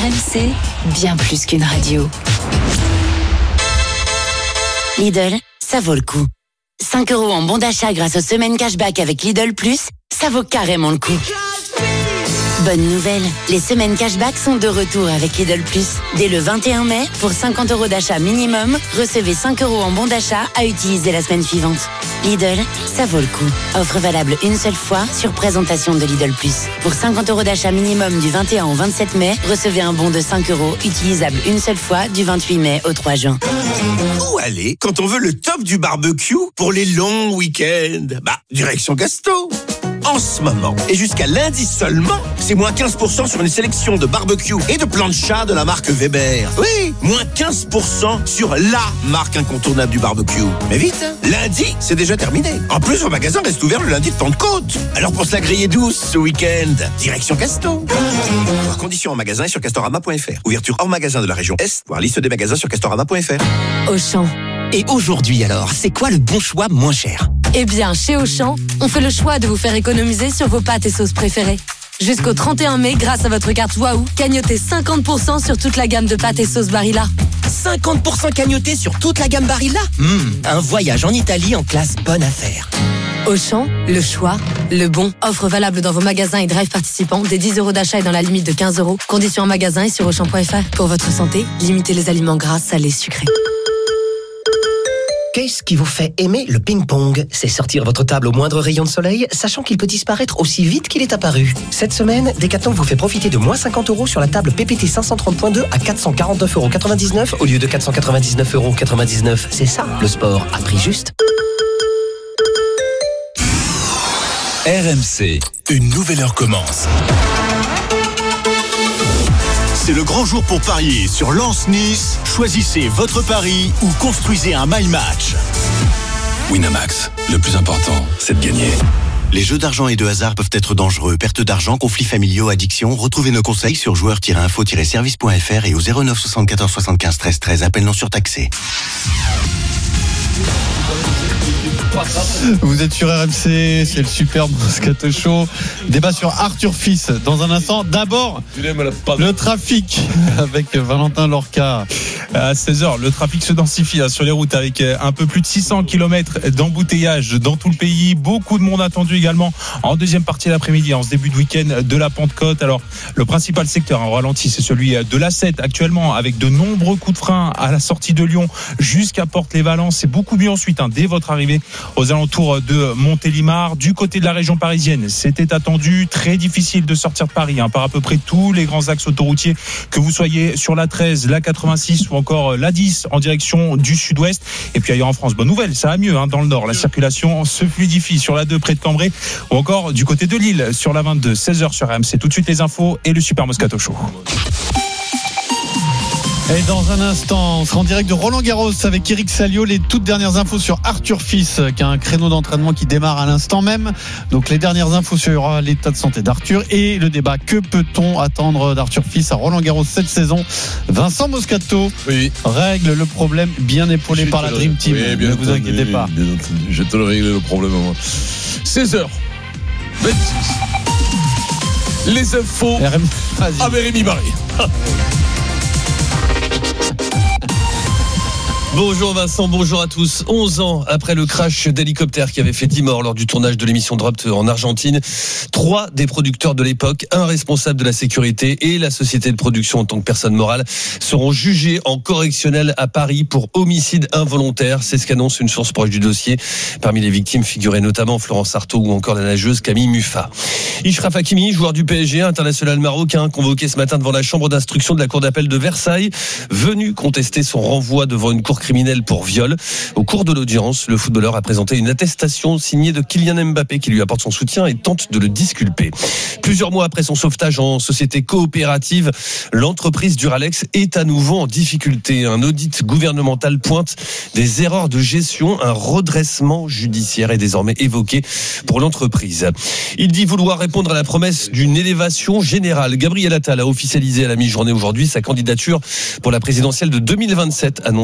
RMC, bien plus qu'une radio. Lidl, ça vaut le coup. 5 € en bon d'achat grâce aux semaines cashback avec Lidl Plus, ça vaut carrément le coup. Bonne nouvelle, les semaines cashback sont de retour avec Lidl Plus. Dès le 21 mai, pour 50 € d'achat minimum, recevez 5 € en bon d'achat à utiliser la semaine suivante. Lidl, ça vaut le coup. Offre valable une seule fois sur présentation de Lidl Plus. Pour 50 € d'achat minimum du 21 au 27 mai, recevez un bon de 5 € utilisable une seule fois du 28 mai au 3 juin. Où aller quand on veut le top du barbecue pour les longs week-ends? Direction Casto. En ce moment, et jusqu'à lundi seulement, c'est moins 15% sur une sélection de barbecue et de plancha de la marque Weber. Oui, moins 15% sur la marque incontournable du barbecue. Mais vite, lundi, c'est déjà terminé. En plus, vos magasins restent ouverts le lundi de Pentecôte. Alors pour se la griller douce ce week-end, direction Casto. Voir conditions en magasin et sur castorama.fr. Ouverture hors magasin de la région Est, voir liste des magasins sur castorama.fr. Auchan. Et aujourd'hui alors, c'est quoi le bon choix moins cher? Eh bien, chez Auchan, on fait le choix de vous faire économiser sur vos pâtes et sauces préférées. Jusqu'au 31 mai, grâce à votre carte Waouh, cagnotez 50% sur toute la gamme de pâtes et sauces Barilla. 50% cagnoté sur toute la gamme Barilla? Un voyage en Italie en classe bonne affaire. Auchan, le choix, le bon. Offre valable dans vos magasins et drive participants dès 10 € d'achat et dans la limite de 15 €. Conditions en magasin et sur Auchan.fr. Pour votre santé, limitez les aliments gras, salés, sucrés. Qu'est-ce qui vous fait aimer le ping-pong? C'est sortir votre table au moindre rayon de soleil, sachant qu'il peut disparaître aussi vite qu'il est apparu. Cette semaine, Decathlon vous fait profiter de moins 50 € sur la table PPT 530.2 à 449,99 € au lieu de 499,99 €. C'est ça, le sport à prix juste. RMC, une nouvelle heure commence. C'est le grand jour pour parier sur Lens-Nice. Choisissez votre pari ou construisez un my match. Winamax, le plus important, c'est de gagner. Les jeux d'argent et de hasard peuvent être dangereux. Perte d'argent, conflits familiaux, addiction. Retrouvez nos conseils sur joueurs-info-service.fr et au 09 74 75 13 13. Appel non surtaxé. Vous êtes sur RMC, c'est le super Moscato Show. Débat sur Arthur Fils dans un instant. D'abord, le trafic avec Valentin Lorca. À 16h, le trafic se densifie sur les routes avec un peu plus de 600 km d'embouteillage dans tout le pays. Beaucoup de monde attendu également en deuxième partie de l'après-midi, en ce début de week-end de la Pentecôte. Alors, le principal secteur en ralenti, c'est celui de l'A7 actuellement, avec de nombreux coups de frein à la sortie de Lyon jusqu'à Porte-les-Valences. C'est beaucoup mieux ensuite, dès votre arrivée aux alentours de Montélimar. Du côté de la région parisienne, c'était attendu, très difficile de sortir de Paris par à peu près tous les grands axes autoroutiers, que vous soyez sur la 13, la 86 ou encore la 10 en direction du sud-ouest. Et puis ailleurs en France, bonne nouvelle, ça va mieux dans le nord. La circulation se fluidifie sur la 2 près de Cambrai ou encore du côté de Lille sur la 22, 16h sur RMC. Tout de suite les infos et le Super Moscato Show. Et dans un instant, on sera en direct de Roland-Garros avec Eric Salio. Les toutes dernières infos sur Arthur Fils, qui a un créneau d'entraînement qui démarre à l'instant même. Donc les dernières infos sur l'état de santé d'Arthur et le débat. Que peut-on attendre d'Arthur Fils à Roland-Garros cette saison? Vincent Moscato règle le problème, bien épaulé par la Dream Team. Oui, ne vous inquiétez pas. Bien entendu. Je te le règle le problème à moi. 16h26. Les infos avec Rémi Barré. Bonjour Vincent, bonjour à tous. 11 ans après le crash d'hélicoptère qui avait fait 10 morts lors du tournage de l'émission Dropped en Argentine, 3 des producteurs de l'époque, un responsable de la sécurité et la société de production en tant que personne morale seront jugés en correctionnel à Paris pour homicide involontaire. C'est ce qu'annonce une source proche du dossier. Parmi les victimes figuraient notamment Florence Artaud ou encore la nageuse Camille Muffat. Ishraf Hakimi, joueur du PSG, international marocain, convoqué ce matin devant la chambre d'instruction de la cour d'appel de Versailles, venu contester son renvoi devant une cour criminel pour viol. Au cours de l'audience, le footballeur a présenté une attestation signée de Kylian Mbappé qui lui apporte son soutien et tente de le disculper. Plusieurs mois après son sauvetage en société coopérative, l'entreprise Duralex est à nouveau en difficulté. Un audit gouvernemental pointe des erreurs de gestion. Un redressement judiciaire est désormais évoqué pour l'entreprise. Il dit vouloir répondre à la promesse d'une élévation générale. Gabriel Attal a officialisé à la mi-journée aujourd'hui sa candidature pour la présidentielle de 2027, annonce faite à l'occasion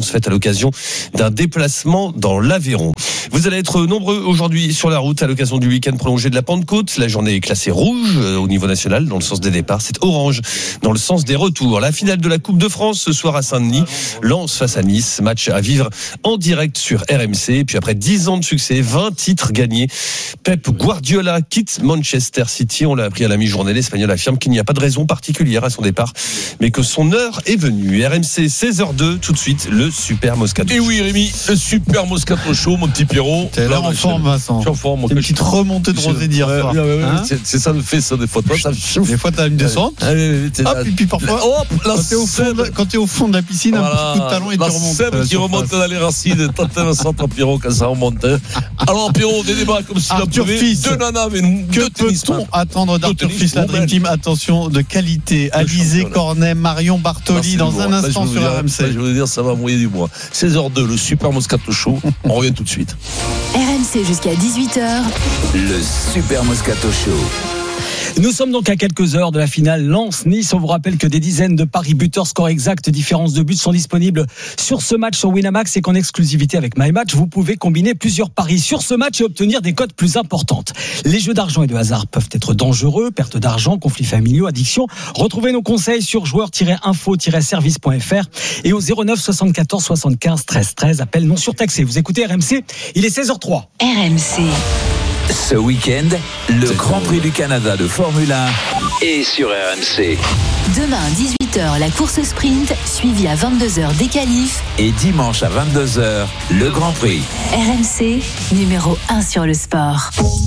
l'occasion d'un déplacement dans l'Aveyron. Vous allez être nombreux aujourd'hui sur la route à l'occasion du week-end prolongé de la Pentecôte. La journée est classée rouge au niveau national dans le sens des départs. C'est orange dans le sens des retours. La finale de la Coupe de France ce soir à Saint-Denis. Lens face à Nice. Match à vivre en direct sur RMC. Et puis après 10 ans de succès, 20 titres gagnés, Pep Guardiola quitte Manchester City. On l'a appris à la mi-journée. L'Espagnol affirme qu'il n'y a pas de raison particulière à son départ, mais que son heure est venue. RMC 16h02, tout de suite, le Super Moscato. Et oui, Rémi, le Super Moscato Show, mon petit Pierrot. T'es là en forme, Vincent. Je suis en forme. Une petite remontée de rosée d'hier soir. Hein, c'est ça le fait, ça, des fois. Ça des fois, t'as une descente. Hop, et puis parfois, quand t'es au fond de la piscine, un petit coup de talon et tu remontes. La sève qui remonte dans les racines. T'as un centre, Pierrot, quand ça remonte. Alors, Pierrot, des débats comme si Arthur Fils. Deux nanas, mais que peut-on attendre d'Arthur Fils, la Dream Team? Attention, de qualité. Alizé Cornet, Marion Bartoli, dans un instant sur RMC. Je veux dire, ça va mouiller du bois. 16h02, le Super Moscato Show. On revient tout de suite. RMC jusqu'à 18h. Le Super Moscato Show. Nous sommes donc à quelques heures de la finale Lens-Nice. On vous rappelle que des dizaines de paris buteurs, score exact, différence de buts sont disponibles sur ce match sur Winamax et qu'en exclusivité avec MyMatch, vous pouvez combiner plusieurs paris sur ce match et obtenir des cotes plus importantes. Les jeux d'argent et de hasard peuvent être dangereux, perte d'argent, conflits familiaux, addiction. Retrouvez nos conseils sur joueurs-info-service.fr et au 09 74 75 13 13. Appel non surtaxé. Vous écoutez RMC, il est 16h03. RMC. Ce week-end, le Grand Prix du Canada de Formule 1 est sur RMC. Demain à 18h, la course sprint, suivie à 22h des qualifs. Et dimanche à 22h, le Grand Prix. RMC, numéro 1 sur le sport.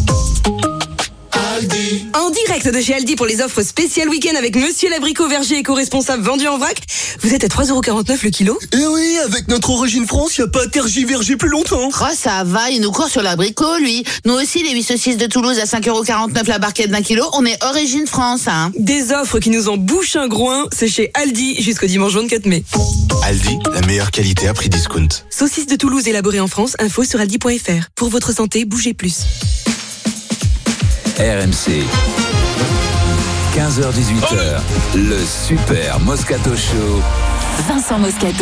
En direct de chez Aldi pour les offres spéciales week-end avec Monsieur l'abricot verger éco-responsable vendu en vrac. Vous êtes à 3,49€ le kilo. Eh oui, avec notre Origine France, y a pas à tergiverger plus longtemps. Oh, ça va, il nous court sur l'abricot, lui. Nous aussi, les 8 saucisses de Toulouse à 5,49€ la barquette d'1 kilo, on est Origine France, hein. Des offres qui nous en bouchent un groin, c'est chez Aldi jusqu'au dimanche 24 mai. Aldi, la meilleure qualité à prix discount. Saucisses de Toulouse élaborées en France, info sur aldi.fr. Pour votre santé, bougez plus. RMC 15h-18h, le Super Moscato Show. Vincent Moscato.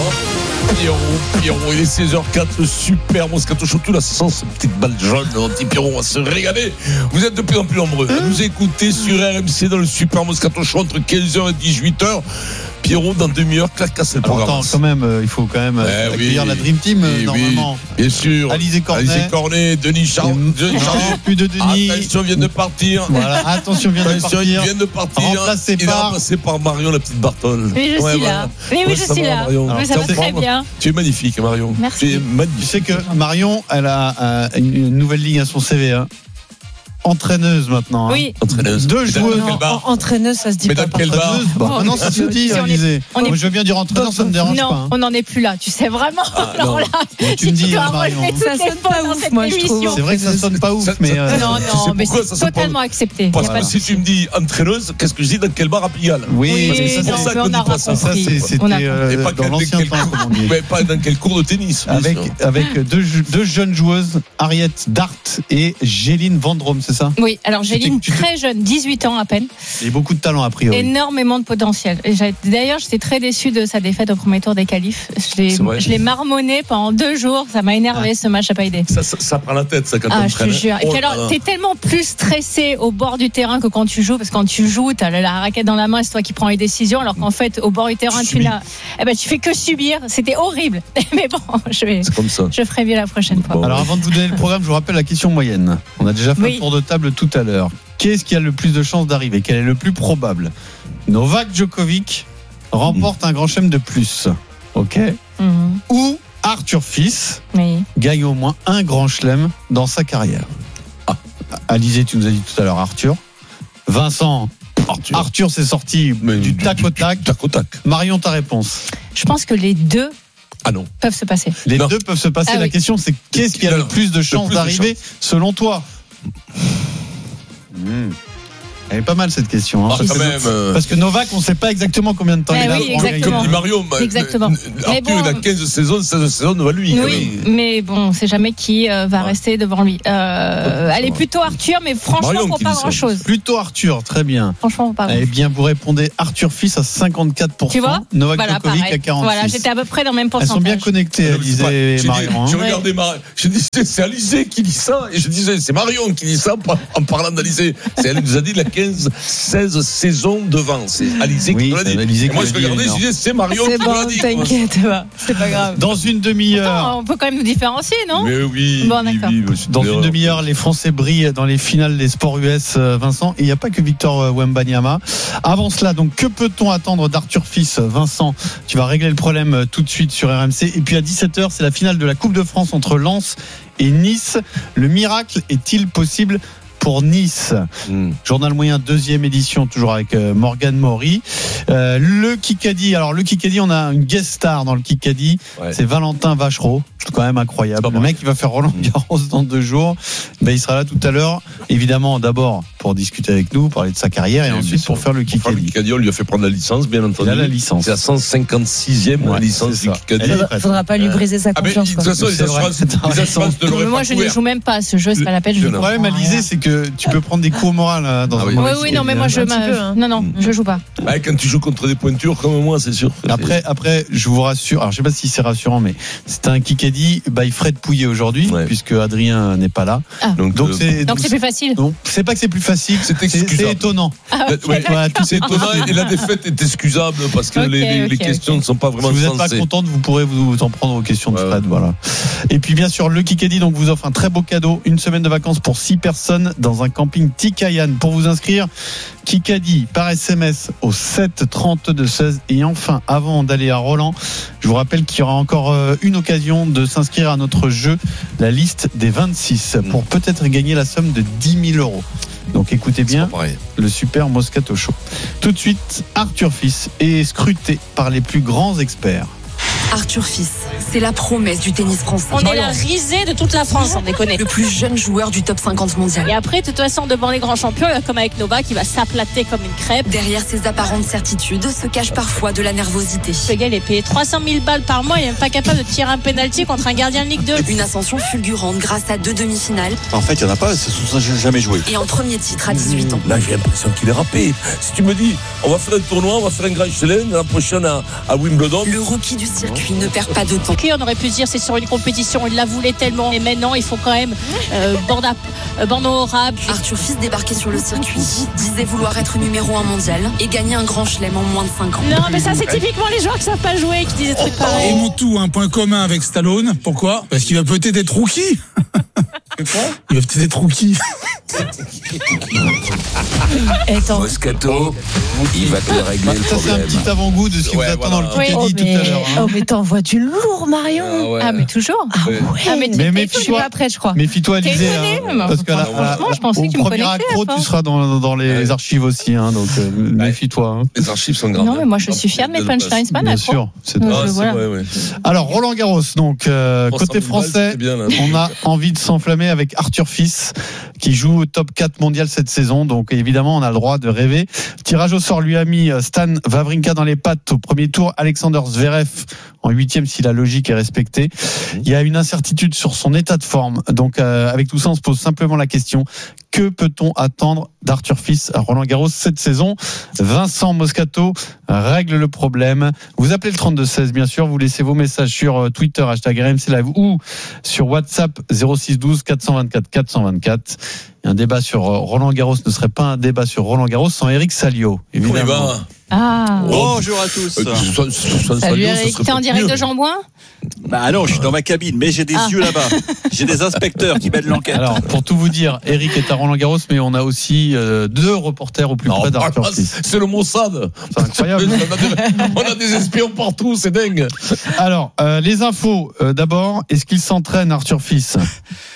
Pierrot, il est 16h04, le Super Moscato Show. Tout là, ça sent cette petite balle jaune, mon petit Pierrot, on va se régaler. Vous êtes de plus en plus nombreux à nous écouter sur RMC dans le Super Moscato Show entre 15h et 18h. Pierrot, dans demi-heure, casse le programme. Attends, quand même, il faut quand même accueillir la Dream Team, normalement. Oui, bien sûr. Alizé Cornet, Denis Charles. Plus de Denis. Attention, vient de partir. Voilà, attention, vient de partir. Remplacé par Marion, la petite Bartole. Oui, je suis là. Oui, je suis là. Ça va très bien. Tu es magnifique, Marion. Merci. Tu es magnifique. Tu sais que Marion, elle a une nouvelle ligne à son CV, hein. Entraîneuse maintenant. Oui. Entraîneuse. Deux joueuses. Entraîneuse, ça se dit mais pas. Dans quel bar? Non, ça se dit, Alizé. Moi, je veux bien dire entraîneur, ça me dérange pas. Non, on n'en est plus là. Tu sais vraiment. Alors là, tu me dis, Marion. Ça sonne pas ouf, moi, je trouve. C'est vrai que ça sonne pas ouf, mais. Non, mais c'est totalement accepté. Parce que si tu me dis entraîneuse, qu'est-ce que je dis dans quel bar à Pigalle? Oui, c'est pour ça qu'on dit pas ça. Ça, c'était dans l'ancien temps, comme on dit. Mais pas dans quel cours de tennis. Avec deux jeunes joueuses, Ariette Dart et Géline Vendrome, c'est ça? Oui, alors Géline, très jeune, 18 ans à peine. Et beaucoup de talent a priori. Énormément de potentiel. D'ailleurs, j'étais très déçue de sa défaite au premier tour des qualifs. Je l'ai marmonné pendant 2 jours. Ça m'a énervé, ce match n'a pas aidé. Ça prend la tête, ça, quand on je te jure. Et puis alors, t'es tellement plus stressé au bord du terrain que quand tu joues, parce que quand tu joues, t'as la raquette dans la main, c'est toi qui prends les décisions, alors qu'en fait, au bord du terrain, tu fais que subir. C'était horrible. Mais bon, je ferai mieux la prochaine fois. Alors, avant de vous donner le programme, je vous rappelle la question moyenne. On a déjà fait un tour de table tout à l'heure. Qui est-ce qui a le plus de chances d'arriver? Quel est le plus probable? Novak Djokovic remporte un grand chelem de plus. Ok. Ou Arthur Fils gagne au moins un grand chelem dans sa carrière. Alizé, tu nous as dit tout à l'heure Arthur. Vincent, Arthur s'est sorti du tac au tac. Marion, ta réponse? Je pense que les deux peuvent se passer. Les deux peuvent se passer. La question, c'est qu'est-ce qui a le plus de chances d'arriver selon toi? Elle est pas mal cette question. Hein, parce que Novak, on ne sait pas exactement combien de temps il a. Oui, exactement. Comme dit Mario, exactement. Arthur, il a 15 saisons, 16 saisons devant lui. Oui, mais bon, on ne sait jamais qui va rester devant lui. Elle est plutôt Arthur, mais franchement, pour pas grand-chose. Plutôt Arthur, très bien. Franchement, pour pas grand-chose. Eh bien, vous répondez Arthur Fils à 54%. Tu vois, Novak Djokovic à 46%. Voilà, j'étais à peu près dans le même pourcentage. Elles sont bien connectées, Alizé et Marion. Je regardais je disais, c'est Alizé qui dit ça. Et je disais, c'est Marion qui dit ça en parlant d'Alizé. Elle nous a dit la 16 saisons devant. C'est Alizé qui nous l'a dit. Et moi, je regardais, je disais, c'est Marion qui nous l'a dit. C'est bon, t'inquiète, c'est pas grave. Dans une demi-heure. Attends, on peut quand même nous différencier, non? Mais oui. Bon, d'accord. Dans une demi-heure, les Français brillent dans les finales des sports US, Vincent. Et il n'y a pas que Victor Wembanyama. Avant cela, donc, que peut-on attendre d'Arthur Fils, Vincent? Tu vas régler le problème tout de suite sur RMC. Et puis à 17h, c'est la finale de la Coupe de France entre Lens et Nice. Le miracle est-il possible pour Nice? Journal moyen, 2e édition, toujours avec Morgan Maury. Le Kikadi, alors le Kikadi, on a une guest star dans le Kikadi, c'est Valentin Vachereau. C'est quand même incroyable. Le mec, il va faire Roland Garros dans 2 jours. Ben, il sera là tout à l'heure. Évidemment, d'abord pour discuter avec nous, parler de sa carrière, et ensuite pour faire le Kikadi. Le Kikadi, on lui a fait prendre la licence, bien entendu. Il a la licence. C'est la 156e licence du Kikadi. Faudra pas lui briser sa confiance. De toute façon, les assurances de l'aurait moi, je ne joue même pas à ce jeu, c'est pas la peine. Le problème, Alizé, c'est que tu peux prendre des coups au moral dans un Oui, oui, non, mais moi, je joue pas. Quand tu joues contre des pointures comme moi, c'est sûr. Après, je vous rassure, alors je sais pas si c'est rassurant, mais c'est un Kikadi by Fred Pouillet aujourd'hui, puisque Adrien n'est pas là. Donc c'est plus facile. Donc c'est pas que c'est plus facile, c'est étonnant. C'est étonnant et la défaite est excusable parce que les questions ne sont pas vraiment sensées. Si vous n'êtes pas contente, vous pourrez vous en prendre aux questions de Fred. Voilà. Et puis bien sûr, le Kikadi donc vous offre un très beau cadeau, une semaine de vacances pour 6 personnes dans un camping Tikayan. Pour vous inscrire, Kikadi par SMS au 7 32 16. Et enfin, avant d'aller à Roland, je vous rappelle qu'il y aura encore une occasion de s'inscrire à notre jeu, la liste des 26, pour peut-être gagner la somme de 10 000 euros. Donc écoutez bien le Super Moscato Show. Tout de suite, Arthur Fils est scruté par les plus grands experts. Arthur Fils, c'est la promesse du tennis français. On est la risée de toute la France, on déconne. Le plus jeune joueur du top 50 mondial. Et après, de toute façon, devant les grands champions, comme avec Novak, il va s'aplater comme une crêpe. Derrière ces apparentes certitudes se cache parfois de la nervosité. Ce gars, il est payé 300 000 balles par mois, il n'est même pas capable de tirer un penalty contre un gardien de Ligue 2. Une ascension fulgurante grâce à 2 demi-finales. En fait, il n'y en a pas, ça ne sont jamais joué. Et en premier titre à 18 ans. Là, j'ai l'impression qu'il est râpé. Si tu me dis, on va faire un tournoi, on va faire un Grand Chelem, la prochaine à Wimbledon. Le rookie du circuit ne perd pas de temps. On aurait pu se dire c'est sur une compétition, il la voulait tellement, et maintenant il faut quand même bande honorable. Arthur Fils débarquait sur le circuit, disait vouloir être numéro 1 mondial et gagner un grand chelem en moins de 5 ans. Non mais ça c'est typiquement les joueurs qui savent pas jouer, qui disent des trucs pareils. Ils ont tout un point commun avec Stallone. Pourquoi? Parce qu'il va peut-être être rookie. Il va peut-être être rookie. Moscato, il va te régler le ça, problème. c'est un petit avant-goût de ce qui vous attend dans le Kikadi tout à l'heure. Oh, mais t'envoies du lourd, Marion. Ah, mais toujours. Mais méfie-toi. Je suis pas prête, je crois. Méfie-toi, Alizé. Parce que franchement, je pensais que tu me connaissais. Au premier accro, tu seras dans les archives aussi. Donc, méfie-toi. Les archives sont grandes. Non, mais moi, je suis fier de mes punchlines. C'est pas un accro. Bien sûr. C'est vrai. Alors, Roland Garros, donc, côté français, on a envie de s'enflammer avec Arthur Fils, qui joue au top 4 mondial cette saison. Donc, évidemment, on a le droit de rêver. Tirage au sort lui a mis Stan Wawrinka dans les pattes au premier tour. Alexander Zverev en 8e si la logique est respectée. Il y a une incertitude sur son état de forme. Donc, avec tout ça, on se pose simplement la question: que peut-on attendre d'Arthur Fils à Roland Garros cette saison? Vincent Moscato règle le problème. Vous appelez le 32-16, bien sûr. Vous laissez vos messages sur Twitter, #RMC Live, ou sur WhatsApp 0612 424 424. Un débat sur Roland Garros ne serait pas un débat sur Roland Garros sans Eric Salio, évidemment. Bonjour à tous. Salut Eric, t'es en direct de Jean-Bouin? Bah non, je suis dans ma cabine, mais j'ai des yeux là-bas. J'ai des inspecteurs qui mènent l'enquête. Alors, pour tout vous dire, Eric est à Roland Garros, mais on a aussi 2 reporters au plus près d'Arthur Fils. C'est le Mossad. C'est incroyable. On a des espions partout, c'est dingue. Alors, les infos, d'abord, est-ce qu'il s'entraîne, Arthur Fils?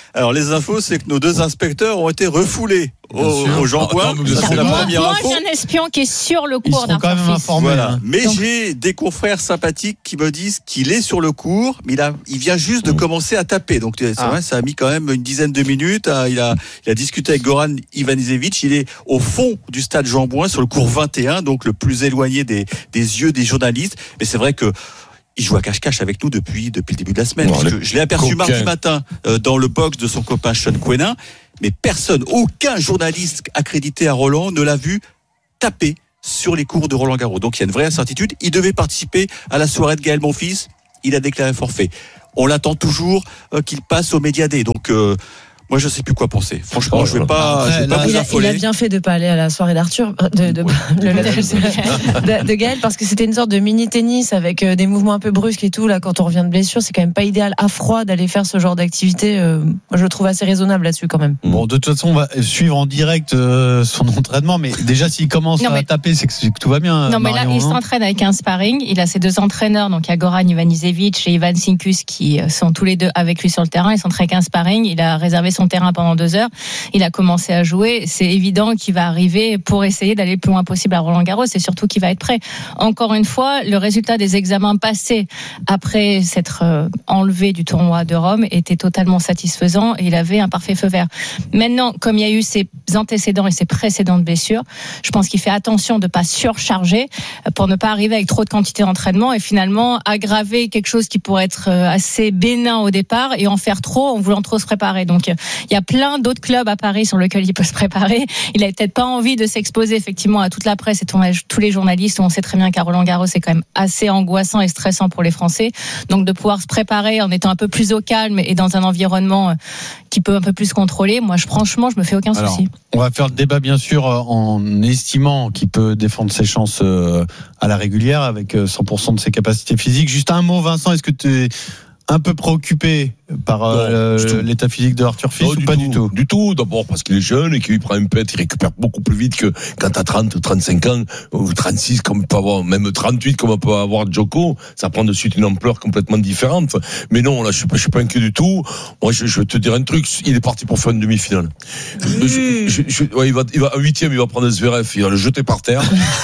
Alors les infos, c'est que nos 2 inspecteurs ont été refoulés au Jean-Bouin. C'est la première moi, info. j'ai un espion qui est sur le Ils cours seront quand même d'Arthur Fils. informés. Voilà. Hein. Mais j'ai des confrères sympathiques qui me disent qu'il est sur le cours, mais il vient juste de commencer à taper. Donc c'est vrai, ça a mis quand même une dizaine de minutes. Il a discuté avec Goran Ivanisevic. Il est au fond du stade Jean-Bouin, sur le cours 21, donc le plus éloigné des yeux des journalistes. Mais c'est vrai que il joue à cache-cache avec nous depuis le début de la semaine. Parce que je l'ai aperçu mardi matin dans le box de son copain Sean Quenin, mais aucun journaliste accrédité à Roland ne l'a vu taper sur les cours de Roland-Garros. Donc il y a une vraie incertitude. Il devait participer à la soirée de Gaël Monfils. Il a déclaré forfait. On l'attend toujours qu'il passe au Média Day. Donc moi, je sais plus quoi penser. Franchement, je vais pas vous affoler. Il a bien fait de pas aller à la soirée d'Arthur, de Gaël, parce que c'était une sorte de mini tennis avec des mouvements un peu brusques et tout. Là, quand on revient de blessure, c'est quand même pas idéal à froid d'aller faire ce genre d'activité. Moi, je le trouve assez raisonnable là-dessus quand même. Bon, de toute façon, on va suivre en direct son entraînement, mais déjà s'il commence à taper, c'est que tout va bien. Non, mais Marion, là, il s'entraîne avec un sparring. Il a ses 2 entraîneurs, donc il y a Goran Ivanisevic et Ivan Sinkus qui sont tous les 2 avec lui sur le terrain. Il s'entraîne avec un sparring. Il a réservé son terrain pendant 2 heures. Il a commencé à jouer. C'est évident qu'il va arriver pour essayer d'aller le plus loin possible à Roland-Garros. C'est surtout qu'il va être prêt. Encore une fois, le résultat des examens passés après s'être enlevé du tournoi de Rome était totalement satisfaisant et il avait un parfait feu vert. Maintenant, comme il y a eu ses antécédents et ses précédentes blessures, je pense qu'il fait attention de ne pas surcharger pour ne pas arriver avec trop de quantité d'entraînement et finalement aggraver quelque chose qui pourrait être assez bénin au départ et en faire trop en voulant trop se préparer. Donc, il y a plein d'autres clubs à Paris sur lesquels il peut se préparer. Il a peut-être pas envie de s'exposer effectivement à toute la presse et tous les journalistes où on sait très bien qu'à Roland-Garros c'est quand même assez angoissant et stressant pour les Français. Donc de pouvoir se préparer en étant un peu plus au calme et dans un environnement qui peut un peu plus contrôler, moi franchement je me fais aucun souci. On va faire le débat bien sûr en estimant qu'il peut défendre ses chances à la régulière avec 100% de ses capacités physiques. Juste un mot, Vincent, est-ce que tu es un peu préoccupé par l'état physique de Arthur Fils ou pas du tout? Du tout, d'abord parce qu'il est jeune et qu'il prend une pète, il récupère beaucoup plus vite que quand t'as 30, 35 ans, ou 36 comme on peut avoir, même 38 comme on peut avoir Djoko, ça prend de suite une ampleur complètement différente. Mais non, là je suis pas inquiet du tout. Moi je vais te dire un truc, il est parti pour faire une demi-finale. Il va à 8e, il va prendre Zverev, il va le jeter par terre.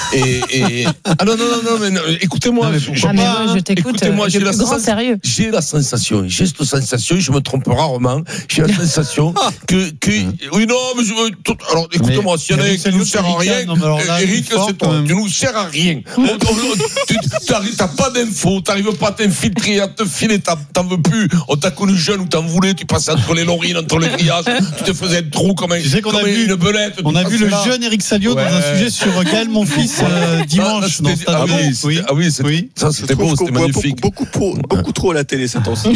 Non, écoutez-moi. Je t'écoute avec le plus grand sérieux. J'ai cette sensation, je me trompe rarement, j'ai la sensation que oui, non, mais alors, écoute-moi, s'il y en a qui nous sert à rien, Eric, c'est toi, tu nous sers à rien. T'as pas d'infos, t'arrives pas à t'infiltrer, à te filer, t'en veux plus, on t'a connu jeune ou t'en voulais, tu passais entre les lorines, entre les grillages, tu te faisais un trou comme une belette. On a vu le jeune Eric Salio dans un sujet sur Gaël Monfils dimanche. Ça c'était beau, c'était magnifique. Beaucoup trop à la télé cette année.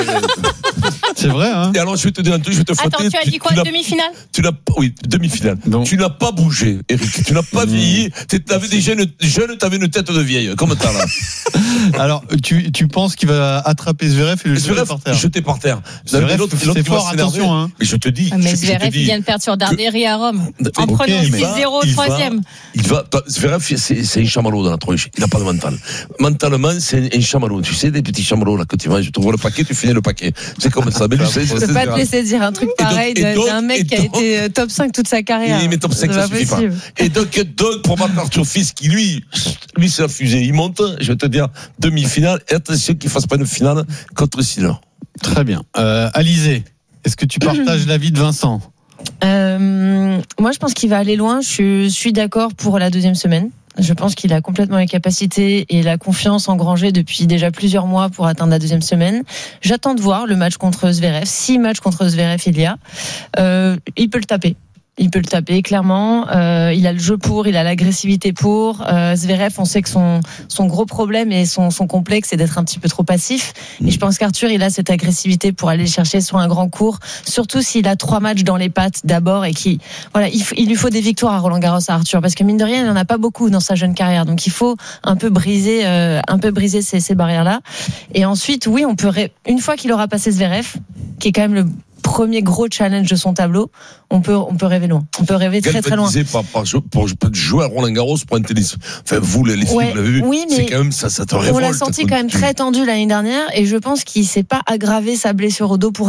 C'est vrai, hein. Et alors, je vais te dire un truc, je vais te flatter. Attends, tu as dit quoi, demi-finale? Oui, demi-finale. Donc. Tu n'as pas bougé, Eric. Tu n'as pas vieilli. T'avais des jeunes, t'avais une tête de vieille. Comme t'as là. Alors, tu penses qu'il va attraper Zverev et le jeter par terre? Jeter par terre. Zverev, c'est fort, attention, hein. Mais je te dis. Mais Zverev, il vient de perdre sur Darderi à Rome. En prenant 6-0 au 3e. Zverev, c'est un chamallow dans la tronche. Il n'a pas de mental. Mentalement, c'est un chamallow. Tu sais, des petits chamallows là que tu manges. Tu ouvres le paquet, tu finis le paquet. C'est comme ça. Mais je peux pas te laisser dire un truc pareil d'un mec qui a été top 5 toute sa carrière. Mais top 5, ça suffit pas. Et donc, pour battre Arthur Fils, qui lui, c'est la fusée. Il monte, je vais te dire, demi-finale. Et attention qu'il fasse pas une finale contre Sinner. Très bien. Alizé, est-ce que tu partages l'avis de Vincent? Moi, je pense qu'il va aller loin. Je suis d'accord pour la deuxième semaine. Je pense qu'il a complètement les capacités et la confiance engrangée depuis déjà plusieurs mois pour atteindre la deuxième semaine. J'attends de voir le match contre Zverev. 6 matchs contre Zverev il y a. Il peut le taper. Il peut le taper, clairement. Il a le jeu pour, il a l'agressivité pour. Zverev, on sait que son gros problème et son complexe, c'est d'être un petit peu trop passif. Et je pense qu'Arthur, il a cette agressivité pour aller chercher sur un grand court. Surtout s'il a 3 matchs dans les pattes d'abord et il lui faut des victoires à Roland-Garros à Arthur. Parce que mine de rien, il n'en a pas beaucoup dans sa jeune carrière. Donc il faut un peu briser ces barrières-là. Et ensuite, oui, une fois qu'il aura passé Zverev, qui est quand même le premier gros challenge de son tableau, on peut rêver loin. On peut rêver très très loin. Pour jouer à Roland-Garros pour un tennis. Enfin, vous, les filles, vous l'avez vu. Oui, mais c'est quand même ça te révolte. On l'a senti quand même très tendu l'année dernière et je pense qu'il s'est pas aggravé sa blessure au dos pour rien.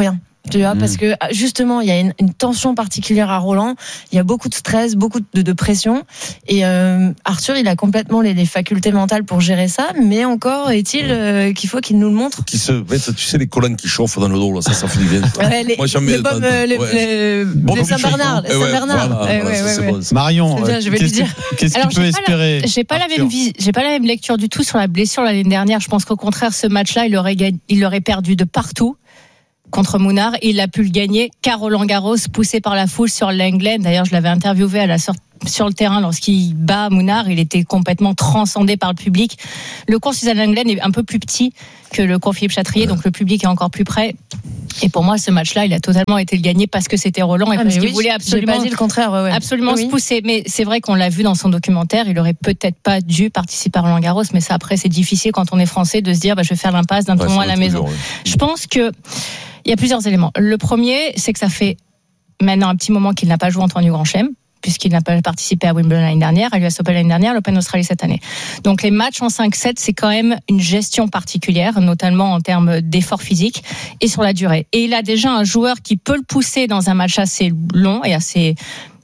Tu vois, parce que justement, il y a une tension particulière à Roland. Il y a beaucoup de stress, beaucoup de pression. Et Arthur, il a complètement les facultés mentales pour gérer ça. Mais encore est-il qu'il faut qu'il nous le montre. Tu sais, les collants qui chauffent dans le dos, là, ça fait du bien. Moi, j'aime bien les Saint-Bernard. Marion, je vais lui dire. Qu'est-ce qu'il peut espérer? J'ai pas la même lecture du tout sur la blessure l'année dernière. Je pense qu'au contraire, ce match-là, il aurait perdu de partout contre Mounard. Il a pu le gagner qu'à Roland-Garros, poussé par la foule sur Lenglen. D'ailleurs, je l'avais interviewé à la sortie sur le terrain lorsqu'il bat Mounard. Il était complètement transcendé par le public. Le cours Suzanne Lenglen est un peu plus petit que le cours Philippe Chatrier, donc le public est encore plus près. Et pour moi, ce match-là, il a totalement été le gagné parce que c'était Roland et parce qu'il voulait absolument, j'ai pas dit le contraire, absolument se pousser. Mais c'est vrai qu'on l'a vu dans son documentaire. Il aurait peut-être pas dû participer à Roland-Garros, mais ça après, c'est difficile quand on est français de se dire, je vais faire l'impasse d'un tournoi à la maison. Je pense que il y a plusieurs éléments. Le premier, c'est que ça fait maintenant un petit moment qu'il n'a pas joué en tournoi du Grand Chelem, puisqu'il n'a pas participé à Wimbledon l'année dernière, à l'US Open l'année dernière, l'Open Australie cette année. Donc les matchs en 5-7, c'est quand même une gestion particulière, notamment en termes d'effort physique et sur la durée. Et il a déjà un joueur qui peut le pousser dans un match assez long et assez...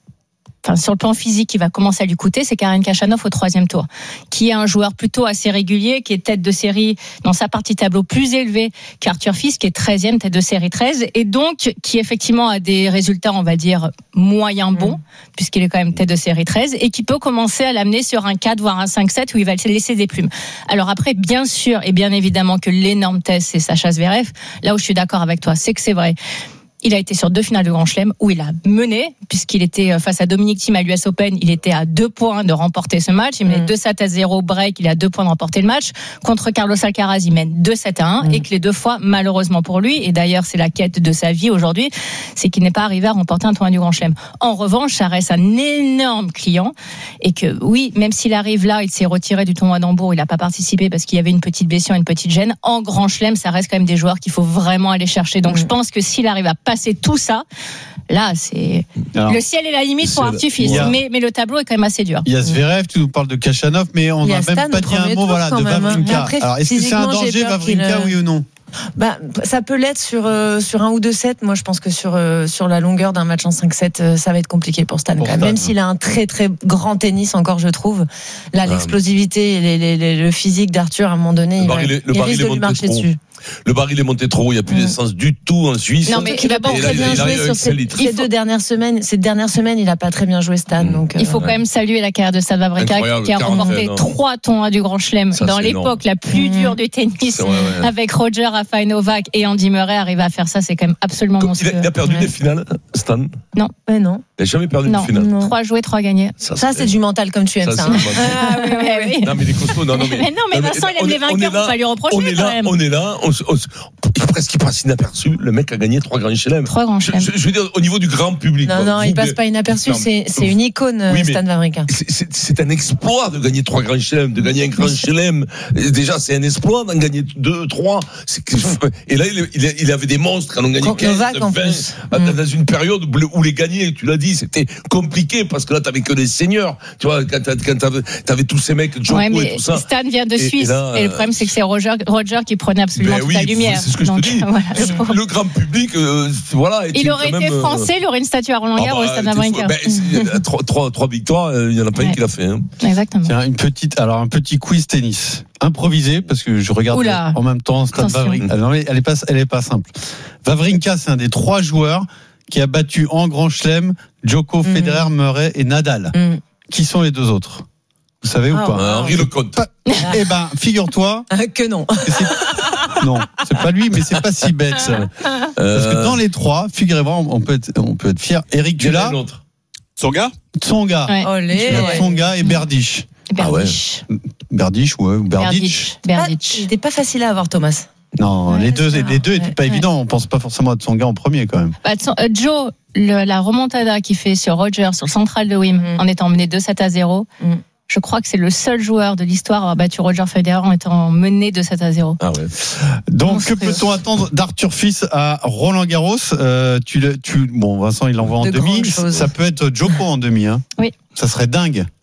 sur le plan physique, qui va commencer à lui coûter, c'est Karen Khachanov au 3e tour, qui est un joueur plutôt assez régulier, qui est tête de série dans sa partie tableau plus élevée qu'Arthur Fils, qui est 13e, tête de série 13, et donc qui effectivement a des résultats, on va dire, moyen bons, puisqu'il est quand même tête de série 13, et qui peut commencer à l'amener sur un 4, voire un 5-7, où il va laisser des plumes. Alors après, bien sûr, et bien évidemment que l'énorme test, c'est Sacha Zverev. Là où je suis d'accord avec toi, c'est que c'est vrai. Il a été sur 2 finales de Grand Chelem où il a mené, puisqu'il était face à Dominic Thiem à l'US Open. Il était à 2 points de remporter ce match. Il menait 2-7-0 break. Il est à 2 points de remporter le match. Contre Carlos Alcaraz, il mène 2-7-1 et que les 2 fois, malheureusement pour lui, et d'ailleurs c'est la quête de sa vie aujourd'hui, c'est qu'il n'est pas arrivé à remporter un tournoi du Grand Chelem. En revanche, ça reste un énorme client et que oui, même s'il arrive là, il s'est retiré du tournoi d'Hambourg, il n'a pas participé parce qu'il y avait une petite blessure, une petite gêne. En Grand Chelem, ça reste quand même des joueurs qu'il faut vraiment aller chercher. Donc je pense que s'il arrive à passer tout ça, là, c'est le ciel est la limite pour Arthur Fils. Mais le tableau est quand même assez dur. Il y a Zverev, tu nous parles de Khachanov, mais on n'a même pas dit un mot de Wawrinka. Alors, est-ce que c'est un danger, Wawrinka, oui ou non? Ça peut l'être sur un ou 2 sets. Moi, je pense que sur la longueur d'un match en 5-7, ça va être compliqué pour Stan. Même s'il a un très très grand tennis encore, je trouve. Là, l'explosivité et le physique d'Arthur, à un moment donné, il risque de lui marcher dessus. Le baril est monté trop haut, il n'y a plus d'essence du tout en Suisse. Non, mais il n'a pas très bien joué sur ces 2 dernières semaines. Ces dernières semaines, il n'a pas très bien joué, Stan. Donc, il faut quand même saluer la carrière de Stan Wawrinka qui a remporté 3 tournois du Grand Chelem dans l'époque la plus dure du tennis, avec Roger, Rafael Novak et Andy Murray. Arriver à faire ça, c'est quand même absolument monstrueux. Il a perdu des finales, Stan? Non. Non. Il n'a jamais perdu de finale. 3 joués, 3 gagnés. Ça, c'est du mental comme tu aimes ça. Oui. Non, mais les costauds, non, mais Vincent, il aime les vainqueurs, on va pas lui reprocher quand même. On est là, presque il passe inaperçu. Le mec a gagné 3 grands chelems. 3 grands chelems. Je veux dire, au niveau du grand public. Non, il passe pas inaperçu. C'est une icône, Stan Wawrinka. C'est un exploit de gagner 3 grands chelems, de gagner un grand chelem. Déjà, c'est un exploit d'en gagner 2, 3. Et là, il avait des monstres qui en ont gagné 15, Novak, 20. Dans une période où les gagnés, tu l'as dit, c'était compliqué parce que là, t'avais que des seigneurs. Tu vois, quand t'avais tous ces mecs, Djoko et tout ça. Stan vient de Suisse. Et le problème, c'est que c'est Roger qui prenait absolument toute la lumière. C'est ce que je te dis. Le grand public, voilà. Il aurait été français, il aurait une statue à Roland-Garros, Stan Wawrinka. 3 victoires, il n'y en a pas une qui l'a fait. Exactement. Tiens, un petit quiz tennis improvisé parce que je regarde en même temps Stan Wawrinka. Non, mais elle est pas simple. Wawrinka, c'est un des 3 joueurs qui a battu en Grand Chelem Djoko, Federer, Murray et Nadal. Qui sont les 2 autres? Vous savez ou pas? Henri Lecomte. Eh ben, figure-toi que non. Non, c'est pas lui, mais c'est pas si bête. Parce que dans les 3, figurez-vous, on peut être fier. Eric Dula, Tsonga, Tsonga et Berdych. Berdych. Berdych, ou Berdych. C'était pas facile à avoir, Thomas. Non, les deux étaient pas évidents. On pense pas forcément à Tsonga en premier quand même. Joe, la remontada qu'il fait sur Roger, sur le central de Wim, en étant mené 2-7-0. Je crois que c'est le seul joueur de l'histoire à avoir battu Roger Federer en étant mené 2-7-0. Ah ouais. Donc, que peut-on attendre d'Arthur Fils à Roland-Garros? Bon, Vincent, il l'envoie en demi. Ça peut être Djoko en demi. Hein. Oui. Ça serait dingue.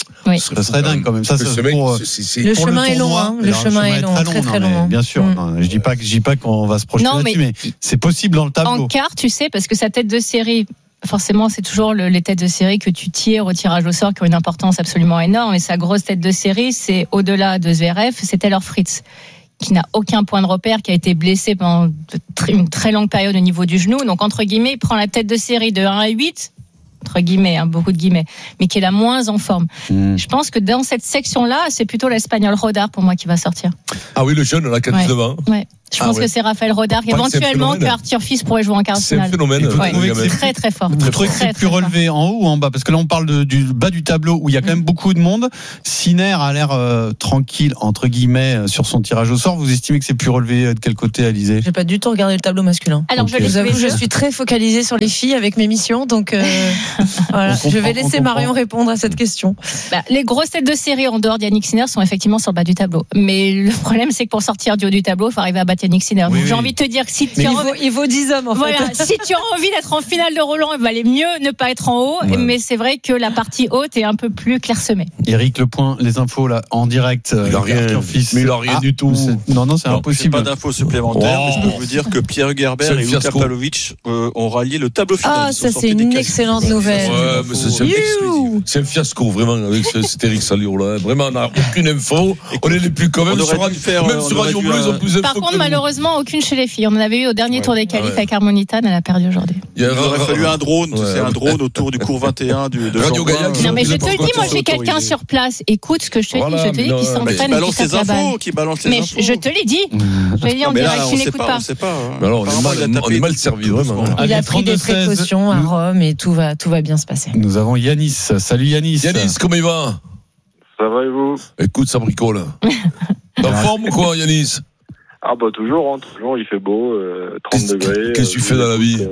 Oui. Ça serait dingue quand même. Ça, ce c'est mec, pour, Le pour chemin est long, tournoi. hein. Le Alors, chemin est long, très très long. Bien sûr. Non, je dis pas qu'on va se projeter Non, là-dessus, mais c'est possible dans le tableau. En quart, tu sais, parce que sa tête de série, forcément, c'est toujours les têtes de série que tu tires au tirage au sort qui ont une importance absolument énorme. Et sa grosse tête de série, c'est au-delà de Zverev, c'est Taylor Fritz, qui n'a aucun point de repère, qui a été blessé pendant une très longue période au niveau du genou. Donc, entre guillemets, il prend la tête de série de 1 à 8, entre guillemets, hein, beaucoup de guillemets, mais qui est la moins en forme. Je pense que dans cette section-là, c'est plutôt l'Espagnol Rodar pour moi qui va sortir. Ah oui, le jeune, là, qui a 19 ans. Ouais. Je pense que c'est Raphaël Rodar, éventuellement que Arthur Fils pourrait jouer en quart de finale. C'est un phénomène. Ouais. Très très fort. Vous trouvez que c'est plus relevé en haut ou en bas? Parce que là, on parle du bas du tableau où il y a quand même beaucoup de monde. Sinner a l'air tranquille, entre guillemets, sur son tirage au sort. Vous estimez que c'est plus relevé de quel côté, Alizé? J'ai pas du tout regardé le tableau masculin. Alors, je vous avoue, je suis très focalisée sur les filles avec mes missions, donc voilà. Je vais laisser Marion répondre à cette question. Les grosses têtes de série en dehors d'Yannick Sinner sont effectivement sur le bas du tableau. Mais le problème, c'est que pour sortir du haut du tableau, il faut arriver à battre Yannick Sinner. Oui, J'ai envie de te dire que si tu il vaut 10 hommes, en voilà, fait. si tu as envie d'être en finale de Roland, il valait mieux ne pas être en haut. Ouais. Mais c'est vrai que la partie haute est un peu plus clairsemée. Eric, le point, les infos là, en direct. Il a rien, mais il a rien du tout. Non, c'est impossible. Pas d'infos supplémentaires, mais je peux vous dire que Pierre Gerber et Luka Pavlovic ont rallié le tableau final. Ah, ça c'est une excellente nouvelle. Ouais, mais c'est un fiasco, vraiment, avec cet Eric Salio là. Vraiment, on n'a aucune info. On est les plus quand même sur Radio Bleu, ils ont plus d'infos. Par contre, malheureusement, aucune chez les filles. On en avait eu au dernier tour des qualifs avec Harmonitan, elle a perdu aujourd'hui. Il aurait fallu un drone, c'est un drone autour du cours 21 de Radio Gaïa. Non, mais je te le dis, moi j'ai quelqu'un sur place. Écoute ce que je te dis. Je te dis qu'il s'entraîne et qu'il tape la balle. Mais je te l'ai dit. Je l'ai dit en direct, tu n'écoutes pas. Alors, on est mal servi, vraiment. Il a pris des précautions à Rome et tout va bien se passer. Nous avons Yanis. Salut Yanis. Yanis, comment il va? Ça va et vous? Écoute, ça bricole. T'es en forme ou quoi, Yanis? Ah bah toujours, il fait beau, 30 degrés. Qu'est-ce que tu fais dans la vie?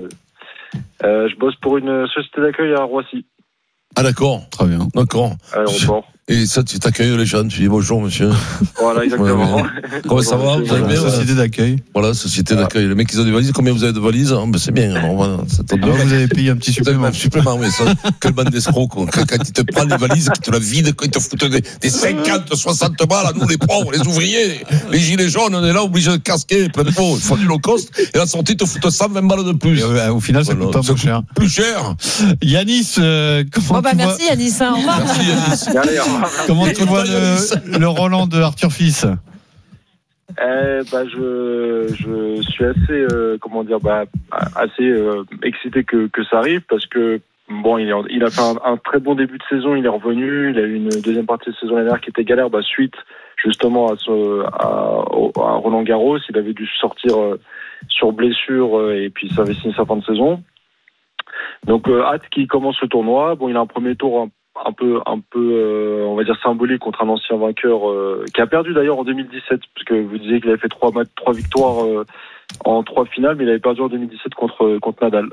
Je bosse pour une société d'accueil à Roissy. Ah d'accord, très bien. D'accord. À l'aéroport. Et ça, tu t'accueilles les gens, tu dis bonjour monsieur. Voilà, exactement. Comment ça va? Vous allez bien? Société d'accueil. Voilà, société d'accueil. Les mecs, ils ont des valises. Combien vous avez de valises? Ben, c'est bien. Alors, voilà, vous avez payé un petit supplément. Un supplément, oui. Ça, quelle bande d'escrocs, quoi. Quand ils te prennent les valises, qu'ils te la vident, quand ils te foutent des 50, 60 balles, à nous, les pauvres, les ouvriers, les gilets jaunes, on est là, obligés de casquer, plein de pot. Ils font du low cost. Et la sortie, te foutent 120 balles de plus. Au final, ça coûte pas plus cher. Plus cher. Yanis, comment tu vois... Merci Yanis, au revoir. Merci Yanis. Allez, au revoir. Comment tu vois le Roland de Arthur Fils? Je suis assez assez excité que ça arrive parce que bon, il a fait un très bon début de saison, il est revenu, il a eu une deuxième partie de saison l'année dernière qui était galère, suite justement à Roland Garros, il avait dû sortir sur blessure et puis ça avait signé sa fin de saison. Donc hâte qu'il commence le tournoi. Bon, il a un premier tour un peu on va dire symbolique contre un ancien vainqueur qui a perdu d'ailleurs en 2017 parce que vous disiez qu'il avait fait 3 victoires en 3 finales, mais il avait perdu en 2017 contre Nadal.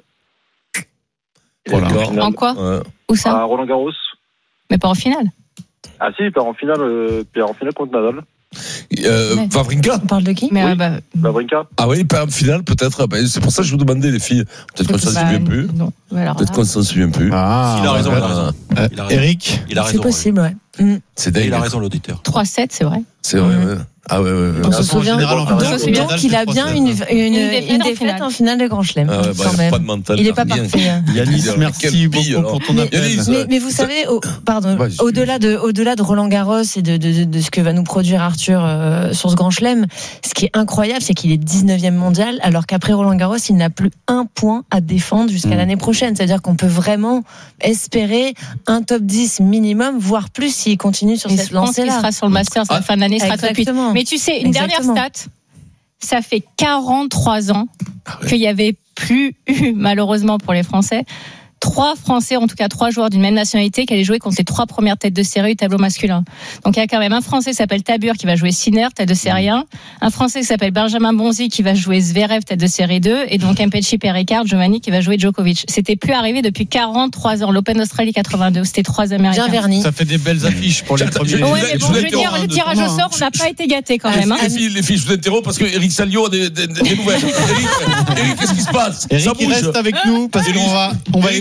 Voilà. En quoi? Où ça? À Roland Garros. Mais pas en finale. Ah si, il perd en finale contre Nadal. Wawrinka. On parle de qui? Wawrinka. Ah oui, il perd en finale peut-être. C'est pour ça que je vous demandais les filles. Peut-être qu'on s'en souvient plus. Peut-être qu'on s'en souvient plus. Il a raison. Eric, il a raison. C'est possible, ouais. C'est dingue. Il a raison l'auditeur. 3-7, c'est vrai. C'est vrai, ouais. Ah ouais. On se souvient. Donc il a bien une défaite en finale de Grand Chelem. Quand même. Pas de mental. Il n'est pas parfait. Yanis, merci beaucoup pour ton appel. Mais vous savez, au-delà de Roland Garros et de ce que va nous produire Arthur sur ce Grand Chelem, ce qui est incroyable, c'est qu'il est 19e mondial, alors qu'après Roland Garros, il n'a plus un point à défendre jusqu'à l'année prochaine. C'est-à-dire qu'on peut vraiment espérer un top 10 minimum, voire plus s'il continue sur cette lancée-là. Je pense qu'il sera sur le Masters à la fin de l'année, sera top 8. Mais tu sais, une dernière stat, ça fait 43 ans qu'il n'y avait plus eu, malheureusement pour les Français, 3 Français, en tout cas 3 joueurs d'une même nationalité qui allaient jouer contre les 3 premières têtes de série du tableau masculin. Donc il y a quand même un Français qui s'appelle Tabur qui va jouer Sinner, tête de série 1, un Français qui s'appelle Benjamin Bonzi qui va jouer Zverev, tête de série 2, et donc Mpetshi Perricard, Giovanni qui va jouer Djokovic. C'était plus arrivé depuis 43 ans. L'Open d'Australie 82, c'était 3 Américains. Bien verni. Ça fait des belles affiches pour les premiers. Ouais, mais bon, je veux dire, le tirage au sort, on n'a pas été gâtés quand même. Les filles, je vous interromps parce que Eric Salio a des nouvelles. Eric, qu'est-ce qui se passe? Eric, il reste avec nous parce qu'on va évoquer